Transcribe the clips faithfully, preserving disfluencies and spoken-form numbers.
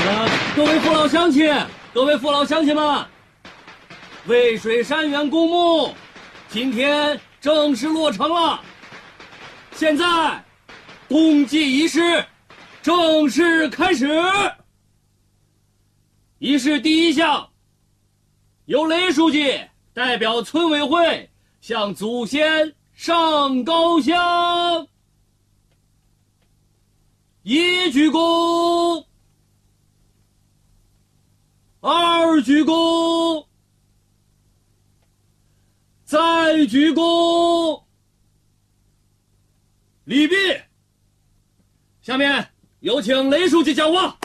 呃，各位父老乡亲，各位父老乡亲们，渭水山园公墓今天正式落成了。现在，公祭仪式正式开始。仪式第一项，由雷书记代表村委会向祖先上高香。一鞠躬，二鞠躬，再鞠躬，礼毕。下面有请雷书记讲话。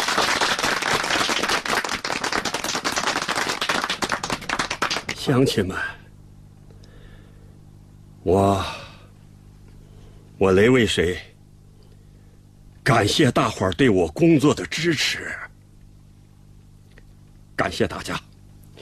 乡亲们，我我雷渭水感谢大伙儿对我工作的支持，感谢大家。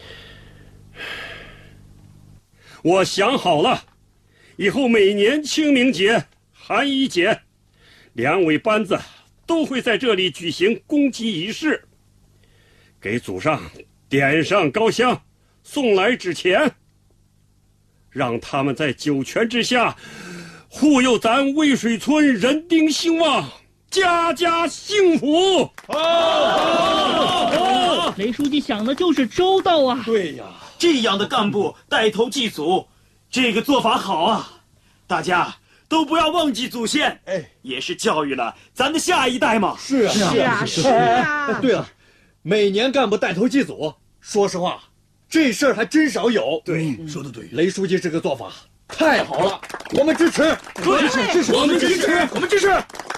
我想好了，以后每年清明节、寒衣节，两委班子都会在这里举行公祭仪式，给祖上点上高香，送来纸钱，让他们在九泉之下护佑咱渭水村人丁兴旺，家家幸福。 好，好，好， 雷书记想的就是周到啊！ 对呀，这样的干部带头祭祖，这个做法好啊！大家都不要忘记祖先，哎，也是教育了咱的下一代嘛。 是啊， 是啊，是啊。 对了，每年干部带头祭祖，说实话，这事儿还真少有。 对，说的对， 雷书记这个做法太好了，我们支持， 支持，支持，我们支持，我们支持。